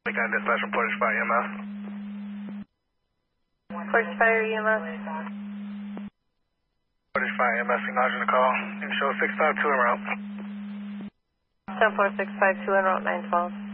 Weekend dispatch from Portage Fire EMS. Portage Fire EMS. Portage Fire EMS acknowledging the call. You can show 652 en route. 10652 en route 912.